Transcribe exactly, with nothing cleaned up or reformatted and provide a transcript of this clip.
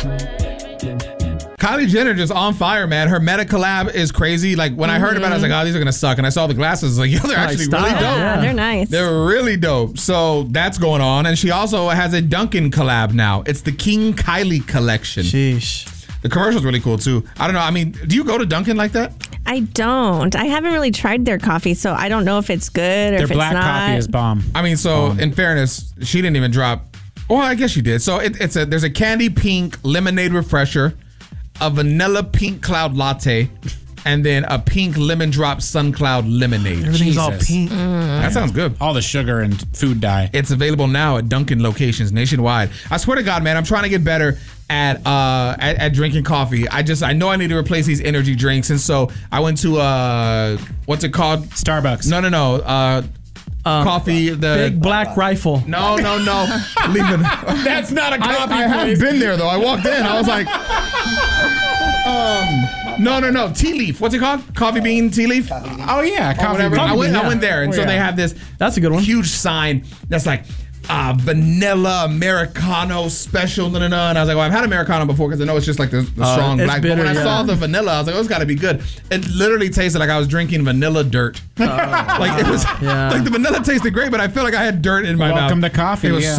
Kylie Jenner just on fire, man. Her Meta collab is crazy. Like when mm-hmm. I heard about it, I was like, oh, these are gonna suck. And I saw the glasses, like, yo, they're nice actually style. really dope. Yeah, they're nice. They're really dope. So that's going on. And she also has a Dunkin' collab now. It's the King Kylie collection. Sheesh. The commercial's really cool too. I don't know. I mean, do you go to Dunkin' like that? I don't. I haven't really tried their coffee, so I don't know if it's good or their if it's black not. coffee is bomb. I mean, so bomb. in fairness, she didn't even drop. Well, I guess she did. So it, it's a there's a candy pink lemonade refresher, a vanilla pink cloud latte, and then a pink lemon drop sun cloud lemonade. Everything's Jesus. all pink. Mm. That sounds good. All the sugar and food dye. It's available now at Dunkin' locations nationwide. I swear to God, man, I'm trying to get better at uh at, at drinking coffee. I just I know I need to replace these energy drinks, and so I went to uh what's it called? Starbucks. No, no, no. Uh, Um, coffee. The Big Black Rifle. No, no, no. Leave it. That's not a coffee I, I have place. been there though. I walked in. I was like, um, no, no, no. Tea leaf. What's it called? Coffee bean tea leaf. Oh yeah, Or coffee. whatever. bean. I went. bean, I went yeah. there, and Oh, so yeah. they have this. That's a good one. Huge sign that's like. Uh, vanilla Americano special, no, no, no. And I was like, well, I've had Americano before because I know it's just like the, the Uh, strong it's black. bitter, but when I yeah. saw the vanilla, I was like, oh, it's got to be good. It literally tasted like I was drinking vanilla dirt. like it was, Yeah. like the vanilla tasted great, but I feel like I had dirt in my mouth. Welcome to coffee. It was yeah.